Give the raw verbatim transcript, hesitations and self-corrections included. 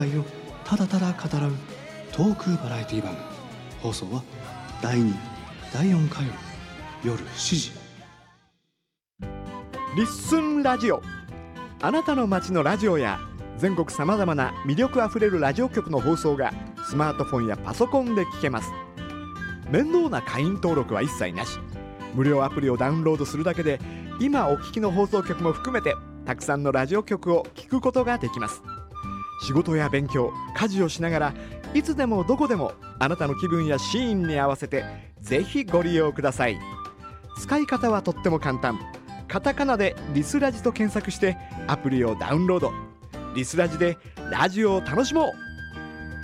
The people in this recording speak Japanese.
をただただ語らうトークバラエティ番組。放送はだいにだいよん火曜夜しちじ。 リッスンラジオ、あなたの街のラジオや全国さまざまな魅力あふれるラジオ局の放送がスマートフォンやパソコンで聞けます。面倒な会員登録は一切なし、無料アプリをダウンロードするだけで今お聞きの放送局も含めてたくさんのラジオ局を聞くことができます。仕事や勉強、家事をしながらいつでもどこでもあなたの気分やシーンに合わせてぜひご利用ください。使い方はとっても簡単。カタカナでリスラジと検索してアプリをダウンロード。リスラジでラジオを楽しもう。